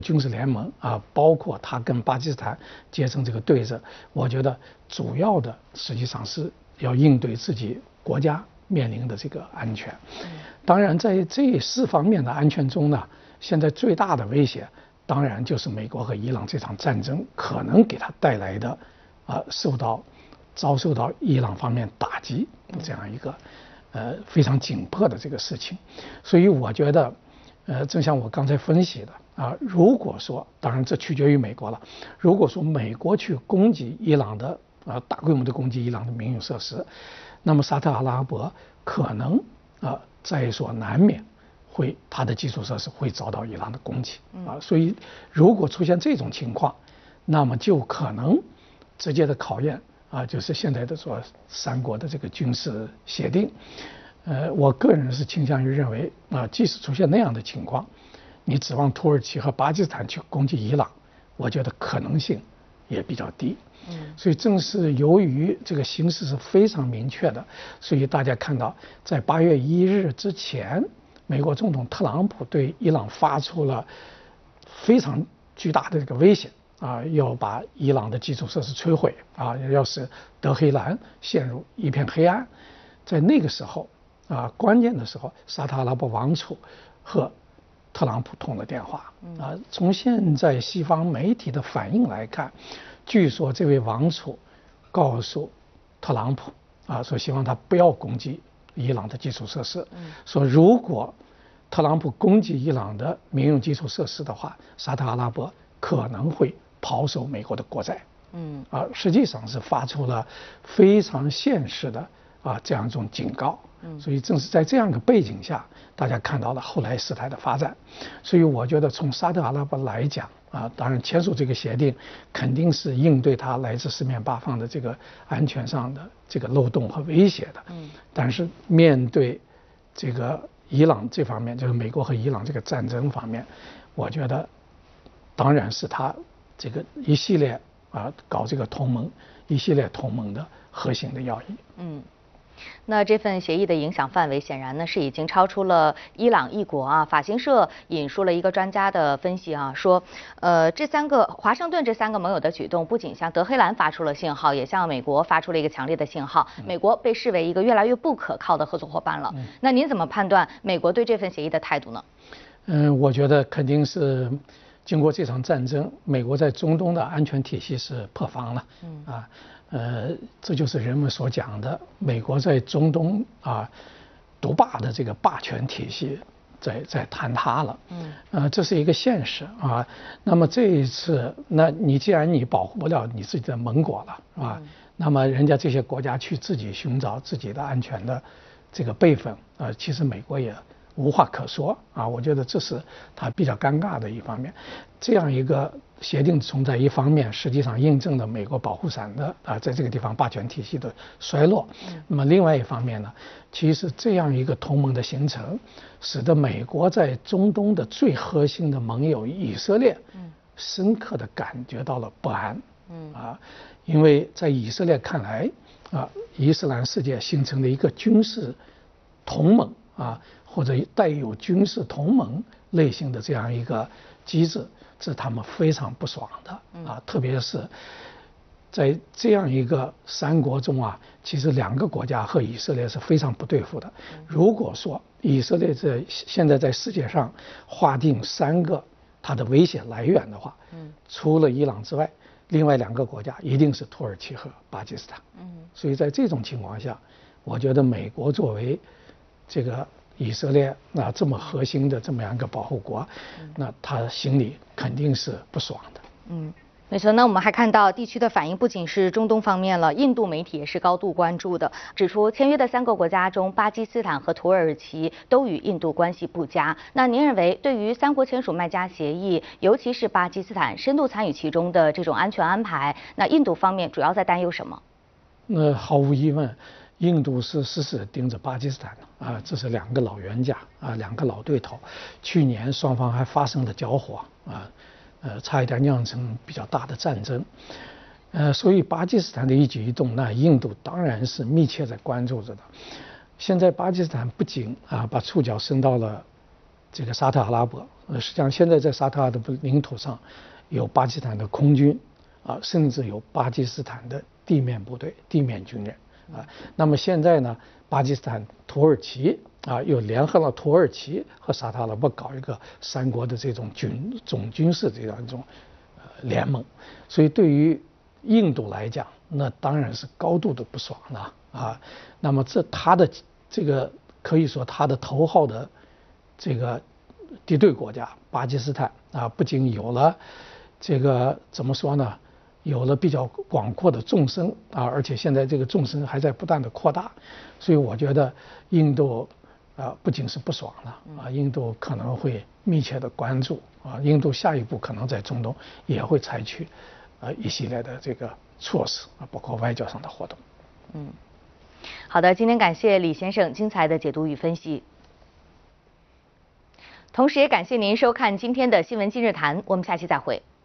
军事联盟啊，包括他跟巴基斯坦结成这个对着，我觉得主要的实际上是要应对自己国家面临的这个安全。当然，在这4方面的安全中呢，现在最大的威胁，当然就是美国和伊朗这场战争可能给他带来的遭受到伊朗方面打击这样一个非常紧迫的这个事情。所以我觉得正像我刚才分析的啊，如果说，当然这取决于美国了，如果说美国去攻击伊朗的大规模的攻击伊朗的民用设施，那么沙特阿拉伯可能在所难免会它的基础设施会遭到伊朗的攻击啊。所以如果出现这种情况，那么就可能直接的考验就是现在的说3国的这个军事协定。我个人是倾向于认为即使出现那样的情况，你指望土耳其和巴基斯坦去攻击伊朗，我觉得可能性也比较低。所以正是由于这个形势是非常明确的，所以大家看到在8月1日之前，美国总统特朗普对伊朗发出了非常巨大的这个威胁要把伊朗的基础设施摧毁要使德黑兰陷入一片黑暗。在那个时候关键的时候，沙特阿拉伯王储和特朗普通了电话从现在西方媒体的反应来看，据说这位王储告诉特朗普说希望他不要攻击伊朗的基础设施，说如果特朗普攻击伊朗的民用基础设施的话，沙特阿拉伯可能会抛售美国的国债。实际上是发出了非常现实的这样一种警告。所以正是在这样一个背景下，大家看到了后来事态的发展。所以我觉得从沙特阿拉伯来讲当然签署这个协定肯定是应对它来自四面八方的这个安全上的这个漏洞和威胁的。但是面对这个伊朗这方面，就是美国和伊朗这个战争方面，我觉得当然是他这个一系列搞这个同盟一系列同盟的核心的要义。 那这份协议的影响范围显然呢是已经超出了伊朗一国法新社引述了一个专家的分析说，华盛顿这3个盟友的举动不仅向德黑兰发出了信号，也向美国发出了一个强烈的信号，美国被视为一个越来越不可靠的合作伙伴了。那您怎么判断美国对这份协议的态度呢？ 我觉得肯定是经过这场战争，美国在中东的安全体系是破防了。这就是人们所讲的美国在中东独霸的这个霸权体系在坍塌了。这是一个现实那么这一次，那你既然你保护不了你自己的盟国了那么人家这些国家去自己寻找自己的安全的这个备份其实美国也无话可说我觉得这是它比较尴尬的一方面。这样一个协定在一方面实际上印证了美国保护伞的在这个地方霸权体系的衰落。那么另外一方面呢，其实这样一个同盟的形成，使得美国在中东的最核心的盟友以色列深刻地感觉到了不安。因为在以色列看来伊斯兰世界形成了一个军事同盟或者带有军事同盟类型的这样一个机制，这是他们非常不爽的特别是在这样一个3国中其实2个国家和以色列是非常不对付的。如果说以色列现在在世界上划定3个它的危险来源的话，除了伊朗之外，另外2个国家一定是土耳其和巴基斯坦。所以在这种情况下，我觉得美国作为这个以色列这么核心的这么样一个保护国，那他心里肯定是不爽的。 没错，那我们还看到地区的反应不仅是中东方面了，印度媒体也是高度关注的，指出签约的3个国家中，巴基斯坦和土耳其都与印度关系不佳。那您认为，对于3国签署麦加协议，尤其是巴基斯坦深度参与其中的这种安全安排，那印度方面主要在担忧什么？ 毫无疑问，印度是死死盯着巴基斯坦这是2个老冤家2个老对头。去年双方还发生了交火差一点酿成比较大的战争。所以巴基斯坦的一举一动，那印度当然是密切在关注着的。现在巴基斯坦不仅把触角伸到了这个沙特阿拉伯。实际上现在在沙特阿拉伯领土上有巴基斯坦的空军甚至有巴基斯坦的地面部队、地面军人那么现在呢，巴基斯坦、土耳其又联合了土耳其和沙特阿拉伯搞一个三国的这种总军事这样一种联盟，所以对于印度来讲，那当然是高度的不爽了那么他的这个可以说他的头号的这个敌对国家巴基斯坦不仅有了这个怎么说呢，有了比较广阔的纵深而且现在这个纵深还在不断的扩大，所以我觉得印度不仅是不爽了印度可能会密切的关注印度下一步可能在中东也会采取一系列的这个措施包括外交上的活动。 好的，今天感谢李先生精彩的解读与分析，同时也感谢您收看今天的新闻今日谈，我们下期再会。